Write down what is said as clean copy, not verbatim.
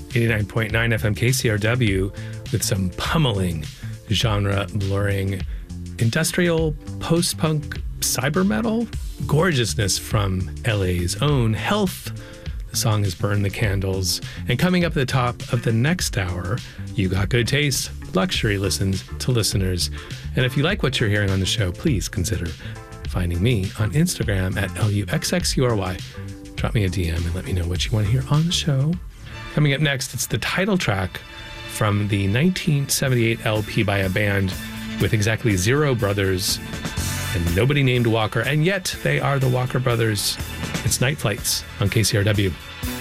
89.9 FM KCRW with some pummeling, genre-blurring, industrial post-punk cyber metal gorgeousness from LA's own Health. The song is Burn the Candles. And coming up at the top of the next hour, You Got Good Taste, luxury listens to listeners. And if you like what you're hearing on the show, please consider finding me on Instagram at LUXXURY. Drop me a DM and let me know what you want to hear on the show. Coming up next, it's the title track from the 1978 LP by a band with exactly 0 brothers and nobody named Walker, and yet they are the Walker Brothers. It's Night Flights on KCRW.